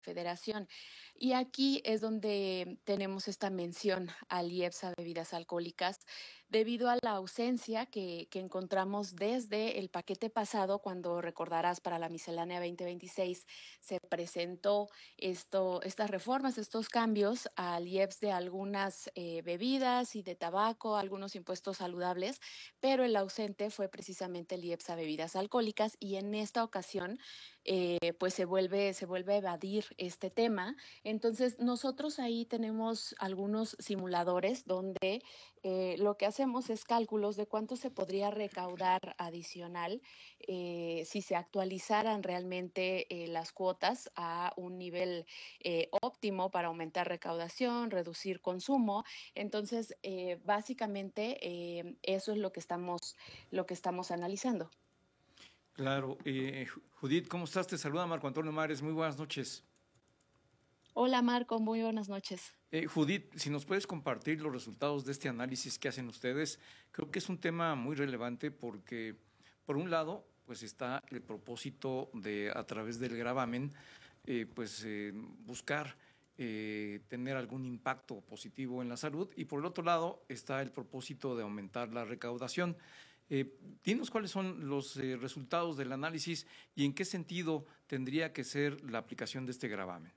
Federación. Y aquí es donde tenemos esta mención al IEPS a bebidas alcohólicas, debido a la ausencia que encontramos desde el paquete pasado, cuando recordarás para la miscelánea 2026 se presentó estas reformas, estos cambios al IEPS de algunas bebidas y de tabaco, algunos impuestos saludables, pero el ausente fue precisamente el IEPS a bebidas alcohólicas, y en esta ocasión pues se vuelve a evadir este tema. Entonces nosotros ahí tenemos algunos simuladores donde lo que hacemos es cálculos de cuánto se podría recaudar adicional si se actualizaran realmente las cuotas a un nivel óptimo para aumentar recaudación, reducir consumo. Entonces, básicamente eso es lo que estamos analizando. Claro. Judith, ¿cómo estás? Te saluda Marco Antonio Mares. Muy buenas noches. Hola Marco, muy buenas noches. Judith, si nos puedes compartir los resultados de este análisis que hacen ustedes, creo que es un tema muy relevante porque, por un lado, pues está el propósito de, a través del gravamen, buscar tener algún impacto positivo en la salud, y por el otro lado está el propósito de aumentar la recaudación. Dinos cuáles son los resultados del análisis y en qué sentido tendría que ser la aplicación de este gravamen.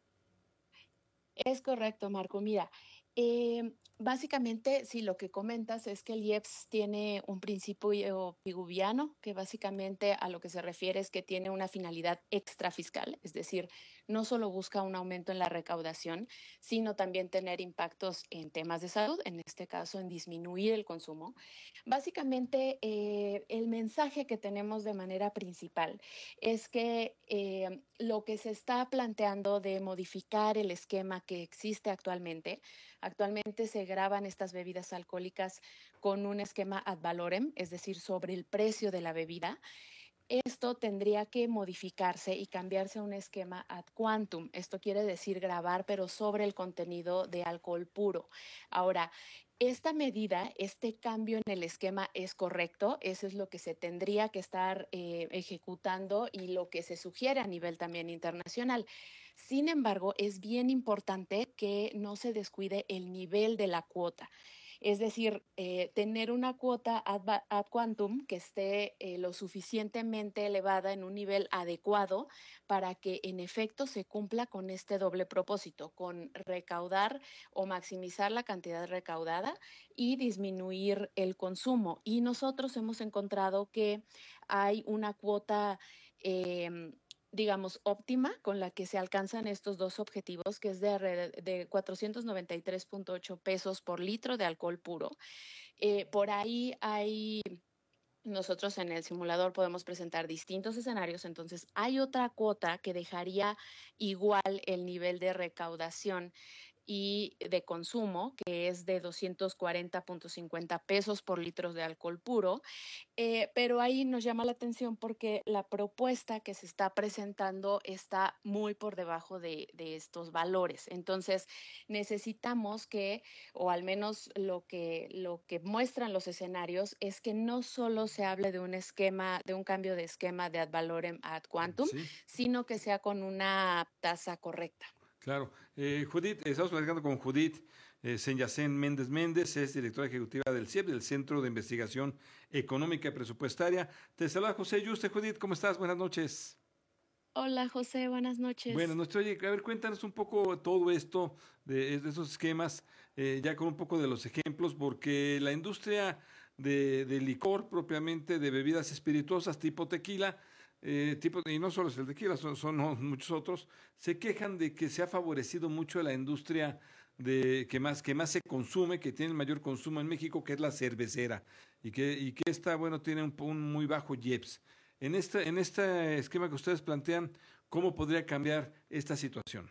Es correcto, Marco. Mira, básicamente, sí, lo que comentas es que el IEPS tiene un principio piguviano, que básicamente a lo que se refiere es que tiene una finalidad extrafiscal, es decir, no solo busca un aumento en la recaudación, sino también tener impactos en temas de salud, en este caso en disminuir el consumo. Básicamente, el mensaje que tenemos de manera principal es que lo que se está planteando de modificar el esquema que existe actualmente se graban estas bebidas alcohólicas con un esquema ad valorem, es decir, sobre el precio de la bebida. Esto tendría que modificarse y cambiarse a un esquema ad quantum. Esto quiere decir grabar, pero sobre el contenido de alcohol puro. Ahora, esta medida, este cambio en el esquema es correcto, eso es lo que se tendría que estar ejecutando y lo que se sugiere a nivel también internacional. Sin embargo, es bien importante que no se descuide el nivel de la cuota. Es decir, tener una cuota ad quantum que esté lo suficientemente elevada en un nivel adecuado para que en efecto se cumpla con este doble propósito, con recaudar o maximizar la cantidad recaudada y disminuir el consumo. Y nosotros hemos encontrado que hay una cuota digamos, óptima con la que se alcanzan estos dos objetivos, que es de 493.8 pesos por litro de alcohol puro. Por ahí hay nosotros en el simulador podemos presentar distintos escenarios, entonces hay otra cuota que dejaría igual el nivel de recaudación y de consumo, que es de 240.50 pesos por litro de alcohol puro, pero ahí nos llama la atención porque la propuesta que se está presentando está muy por debajo de estos valores. Entonces, necesitamos que, o al menos lo que muestran los escenarios, es que no solo se hable de un esquema, de un cambio de esquema de ad valorem a ad quantum, Sí, sino que sea con una tasa correcta. claro. Judith, estamos platicando con Judith Senyacén Méndez Méndez, es directora ejecutiva del CIEP, del Centro de Investigación Económica y Presupuestaria. Te saluda José Yuste. Judith, ¿cómo estás? Buenas noches. Hola José, buenas Bueno, noches. oye, a ver, cuéntanos un poco todo esto de esos esquemas, ya con un poco de los ejemplos, porque la industria de licor, propiamente de bebidas espirituosas tipo tequila, y no solo es el tequila, son muchos otros, se quejan de que se ha favorecido mucho la industria que más se consume, que tiene el mayor consumo en México, que es la cervecera, y que esta, bueno, tiene un muy bajo IEPS. En este esquema que ustedes plantean, ¿cómo podría cambiar esta situación?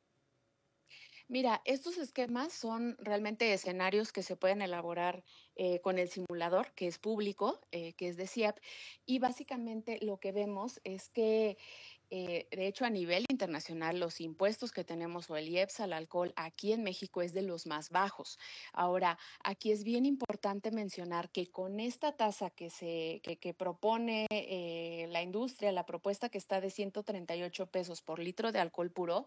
Mira, estos esquemas son realmente escenarios que se pueden elaborar con el simulador, que es público, que es de CIEP, y básicamente lo que vemos es que De hecho, a nivel internacional, los impuestos que tenemos o el IEPS al alcohol aquí en México es de los más bajos. Ahora, aquí es bien importante mencionar que con esta tasa que propone la industria, la propuesta que está de 138 pesos por litro de alcohol puro,